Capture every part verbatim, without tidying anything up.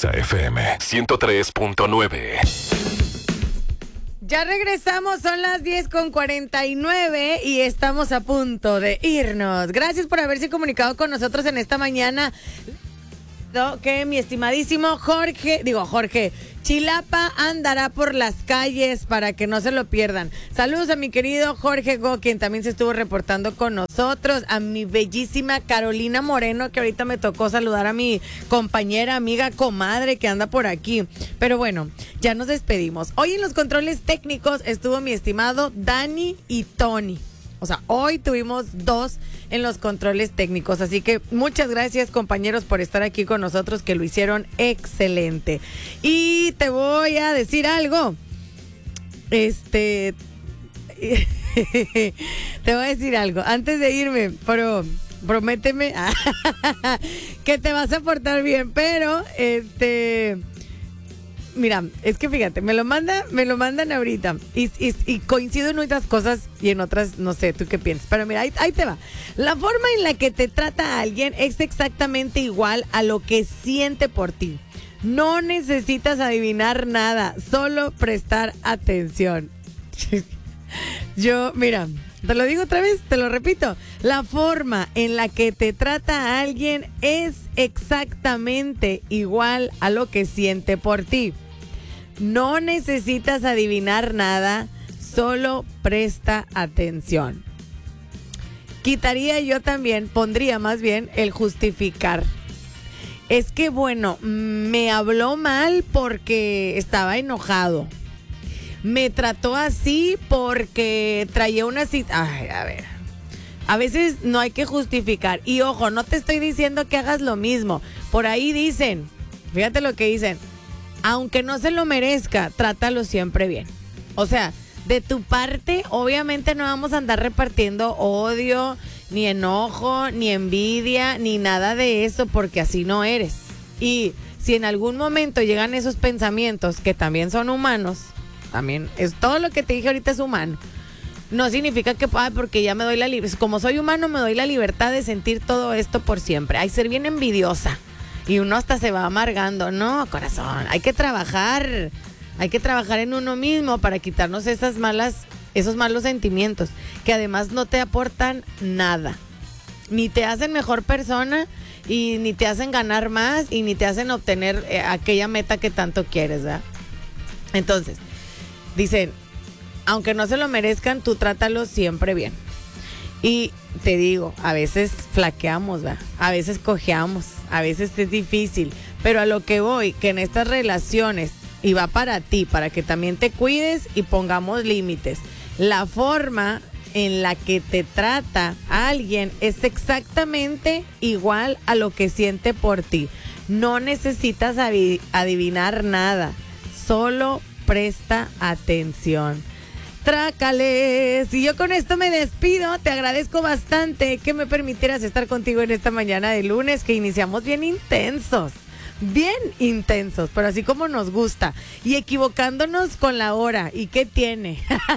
Exa F M ciento tres punto nueve. Ya regresamos, son las diez con cuarenta y nueve y estamos a punto de irnos. Gracias por haberse comunicado con nosotros en esta mañana. Que mi estimadísimo Jorge, digo Jorge, Chilapa andará por las calles para que no se lo pierdan. Saludos a mi querido Jorge Go, quien también se estuvo reportando con nosotros. A mi bellísima Carolina Moreno, que ahorita me tocó saludar a mi compañera, amiga, comadre que anda por aquí. Pero bueno, ya nos despedimos. Hoy en los controles técnicos estuvo mi estimado Dani y Tony. O sea, hoy tuvimos dos en los controles técnicos. Así que muchas gracias, compañeros, por estar aquí con nosotros, que lo hicieron excelente. Y te voy a decir algo. Este... te voy a decir algo. Antes de irme, pero prométeme que te vas a portar bien. Pero, este... Mira, es que fíjate, me lo manda, me lo mandan ahorita y, y, y coincido en otras cosas y en otras no sé, ¿tú qué piensas? Pero mira, ahí, ahí te va. La forma en la que te trata a alguien es exactamente igual a lo que siente por ti. No necesitas adivinar nada, solo prestar atención. Yo, mira, te lo digo otra vez, te lo repito. La forma en la que te trata a alguien es exactamente igual a lo que siente por ti. No necesitas adivinar nada, solo presta atención. Quitaría yo también, pondría más bien el justificar. Es que bueno, me habló mal porque estaba enojado. Me trató así porque traía una cita. Ay, a ver. A veces no hay que justificar. Y ojo, no te estoy diciendo que hagas lo mismo. Por ahí dicen, fíjate lo que dicen, aunque no se lo merezca, trátalo siempre bien. O sea, de tu parte, obviamente no vamos a andar repartiendo odio, ni enojo, ni envidia, ni nada de eso, porque así no eres. Y si en algún momento llegan esos pensamientos, que también son humanos, también es todo lo que te dije ahorita es humano. No significa que, ay, porque ya me doy la libertad, como soy humano me doy la libertad de sentir todo esto por siempre. Hay ser bien envidiosa y uno hasta se va amargando. No, corazón, hay que trabajar, hay que trabajar en uno mismo para quitarnos esas malas, esos malos sentimientos que además no te aportan nada, ni te hacen mejor persona y ni te hacen ganar más y ni te hacen obtener eh, aquella meta que tanto quieres, ¿verdad? Entonces, dicen, aunque no se lo merezcan, tú trátalo siempre bien. Y te digo, a veces flaqueamos, ¿verdad? A veces cojeamos, a veces es difícil, pero a lo que voy, que en estas relaciones, y va para ti, para que también te cuides y pongamos límites. La forma en la que te trata a alguien es exactamente igual a lo que siente por ti. No necesitas adivinar nada, solo presta atención. Trácales. Y yo con esto me despido. Te agradezco bastante que me permitieras estar contigo en esta mañana de lunes, que iniciamos bien intensos. Bien intensos, pero así como nos gusta. Y equivocándonos con la hora. ¿Y qué tiene?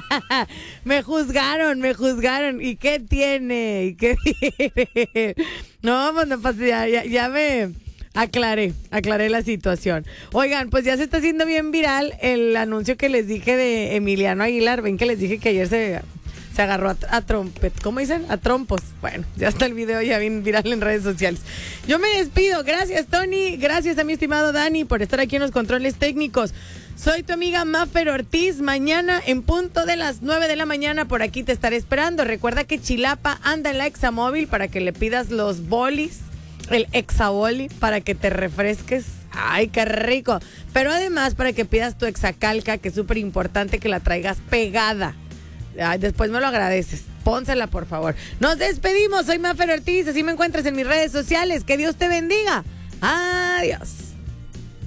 me juzgaron, me juzgaron. ¿Y qué tiene? ¿Y qué tiene? No, pues no pasa, ya, ya, ya me... Aclaré, aclaré la situación. Oigan, pues ya se está haciendo bien viral el anuncio que les dije de Emiliano Aguilar. Ven que les dije que ayer se, se agarró a, a trompet, ¿cómo dicen? A trompos. Bueno, ya está el video ya bien viral en redes sociales. Yo me despido. Gracias, Tony. Gracias a mi estimado Dani por estar aquí en los controles técnicos. Soy tu amiga Mafer Ortiz. Mañana en punto de las nueve de la mañana por aquí te estaré esperando. Recuerda que Chilapa anda en la Examóvil para que le pidas los bolis, el Exaboli, para que te refresques. Ay, qué rico. Pero además para que pidas tu Exacalca, que es súper importante que la traigas pegada. Ay, después me lo agradeces. Pónsela, por favor. Nos despedimos. Soy Mafer Ortiz. Así me encuentras en mis redes sociales. Que Dios te bendiga. Adiós.